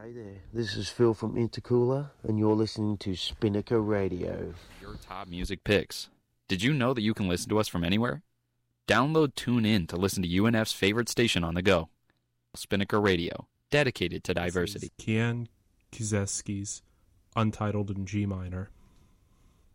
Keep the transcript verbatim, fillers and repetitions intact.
Hey there, this is Phil from Intercooler, and you're listening to Spinnaker Radio. Your top music picks. Did you know that you can listen to us from anywhere? Download TuneIn to listen to U N F's favorite station on the go. Spinnaker Radio, dedicated to diversity. This is Kian Kizeski's Untitled in G minor.